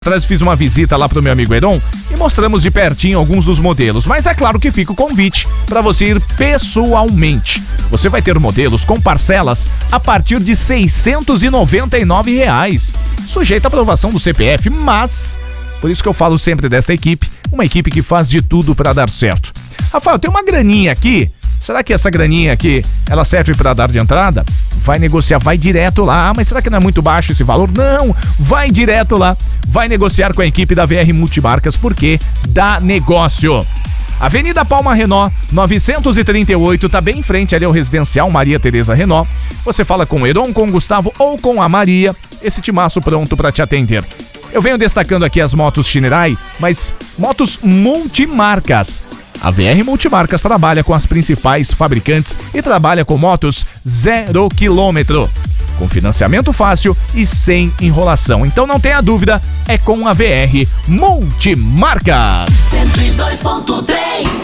Atrás fiz uma visita lá pro meu amigo Heron e mostramos de pertinho alguns dos modelos, mas é claro que fica o convite para você ir pessoalmente. Você vai ter modelos com parcelas a partir de R$ 699, sujeito à aprovação do CPF, mas, por isso que eu falo sempre desta equipe, uma equipe que faz de tudo para dar certo. Rafael, tem uma graninha aqui, será que essa graninha aqui, ela serve para dar de entrada? Vai negociar, vai direto lá. Mas será que não é muito baixo esse valor? Não, vai direto lá. Vai negociar com a equipe da VR Multimarcas, porque dá negócio. Avenida Palma Renault, 938, tá bem em frente ali ao residencial Maria Tereza Renault. Você fala com o Heron, com o Gustavo ou com a Maria, esse timaço pronto para te atender. Eu venho destacando aqui as motos Shinerai, mas motos multimarcas. A VR Multimarcas trabalha com as principais fabricantes e trabalha com motos 0 km, com financiamento fácil e sem enrolação. Então não tenha dúvida, é com a VR Multimarcas. 102.3.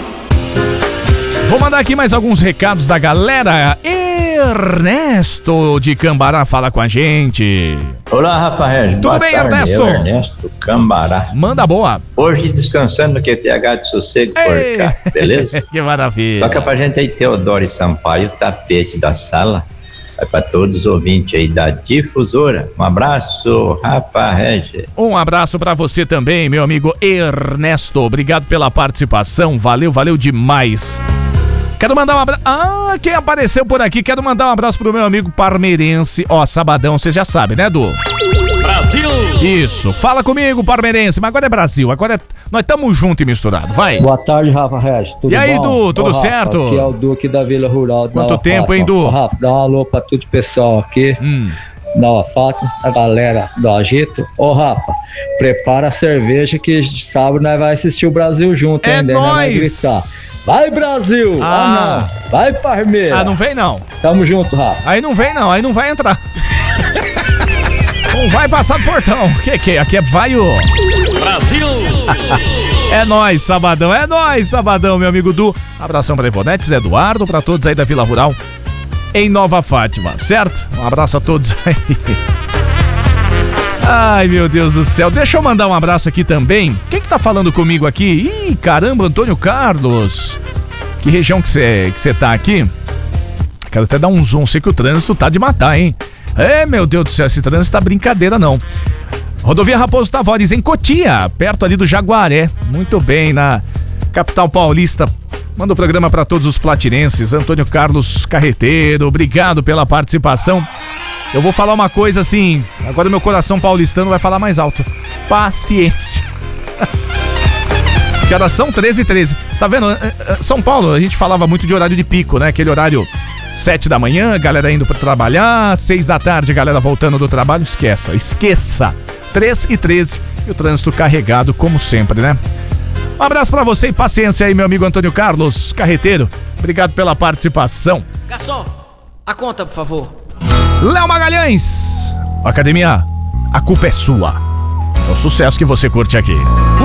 Vou mandar aqui mais alguns recados da galera. Ernesto de Cambará fala com a gente. Olá, Rafael. Tudo bem, tarde. Ernesto? Eu, Ernesto Cambará. Manda boa. Hoje descansando no QTH de sossego por cá, beleza? Que maravilha. Toca pra gente aí, Teodoro e Sampaio, tapete da sala. Vai pra todos os ouvintes aí da Difusora. Um abraço, Rafael. Um abraço pra você também, meu amigo Ernesto. Obrigado pela participação. Valeu, valeu demais. Quero mandar um abraço. Quem apareceu por aqui? Quero mandar um abraço pro meu amigo parmeirense. Sabadão, você já sabe, né, Du? Brasil! Isso. Fala comigo, parmeirense. Mas agora é Brasil. Nós estamos juntos e misturados. Vai. Boa tarde, Rafa Regis. Tudo bom? E aí, Du? Tudo certo? Aqui é o Du aqui da Vila Rural. Quanto tempo, hein, Du? Rafa, dá um alô pra todo o pessoal aqui. Da Fátima, a galera do Agito. Rafa, prepara a cerveja que sábado nós vamos assistir o Brasil junto, hein? Nóis! Vai gritar. Vai, Brasil! Não. Vai, Parmeira! Não vem não. Tamo junto, Rafa. Aí não vem não, aí não vai entrar. Não vai passar do portão. Que é? Aqui é vai o... Brasil! É nóis, sabadão, meu amigo Du. Abração pra Ivonetes, Eduardo, pra todos aí da Vila Rural em Nova Fátima, certo? Um abraço a todos aí. Ai, meu Deus do céu. Deixa eu mandar um abraço aqui também. Quem que tá falando comigo aqui? Ih, caramba, Antônio Carlos. Que região que você tá aqui? Quero até dar um zoom. Sei que o trânsito tá de matar, hein? Meu Deus do céu, esse trânsito tá brincadeira, não. Rodovia Raposo Tavares, em Cotia, perto ali do Jaguaré. Muito bem, na capital paulista. Manda o programa para todos os platinenses. Antônio Carlos Carreteiro, obrigado pela participação. Eu vou falar uma coisa assim, agora meu coração paulistano vai falar mais alto. Paciência. Que horas são? 13h13. Você tá vendo? São Paulo, a gente falava muito de horário de pico, né? Aquele horário 7 da manhã, galera indo pra trabalhar, 6 da tarde, galera voltando do trabalho. Esqueça. 3h13 e o trânsito carregado como sempre, né? Um abraço pra você e paciência aí, meu amigo Antônio Carlos Carreteiro. Obrigado pela participação. Garçom, a conta, por favor. Léo Magalhães, Academia, a culpa é sua. É o sucesso que você curte aqui.